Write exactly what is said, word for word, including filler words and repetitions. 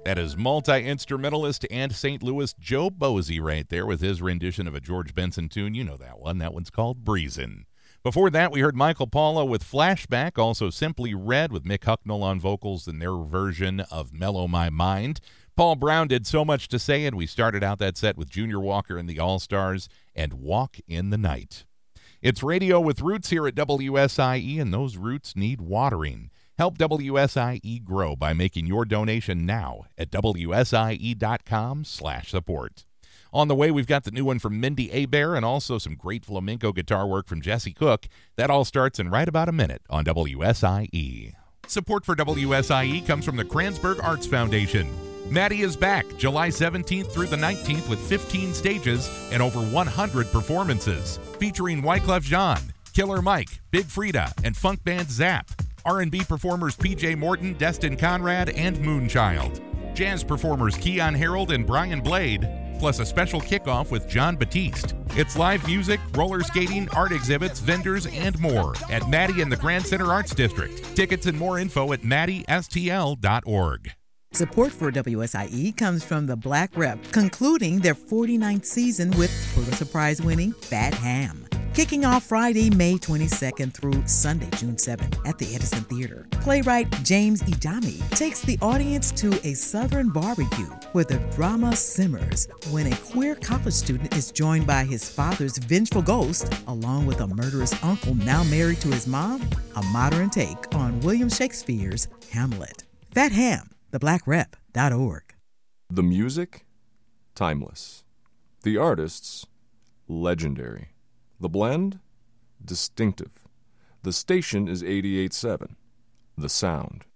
That is multi-instrumentalist and Saint Louis Joe Bosey right there with his rendition of a George Benson tune. You know that one. That one's called Breezin'. Before that, we heard Michael Paulo with Flashback, also Simply Red with Mick Hucknall on vocals in their version of Mellow My Mind. Paul Brown did So Much to Say, and we started out that set with Junior Walker and the All-Stars and Walk in the Night. It's Radio with Roots here at W S I E, and those roots need watering. Help W S I E grow by making your donation now at W S I E dot com slash support. On the way, we've got the new one from Mindy Abair and also some great flamenco guitar work from Jesse Cook. That all starts in right about a minute on W S I E. Support for W S I E comes from the Kranzberg Arts Foundation. Maddie is back July seventeenth through the nineteenth with fifteen stages and over one hundred performances, featuring Wyclef Jean, Killer Mike, Big Frida, and funk band Zap. R and B performers P J Morton, Destin Conrad, and Moonchild. Jazz performers Keon Harold and Brian Blade, plus a special kickoff with John Batiste. It's live music, roller skating, art exhibits, vendors, and more at Maddie in the Grand Center Arts District. Tickets and more info at maddie s t l dot org. Support for W S I E comes from the Black Rep, concluding their forty-ninth season with Pulitzer Prize-winning Fat Ham. Kicking off Friday, May twenty-second through Sunday, June seventh at the Edison Theater. Playwright James Ijami takes the audience to a Southern barbecue where the drama simmers when a queer college student is joined by his father's vengeful ghost along with a murderous uncle now married to his mom, a modern take on William Shakespeare's Hamlet. Fat Ham, the black rep dot org. The music, timeless. The artists, legendary. The blend, distinctive. The station is eighty-eight point seven. The sound,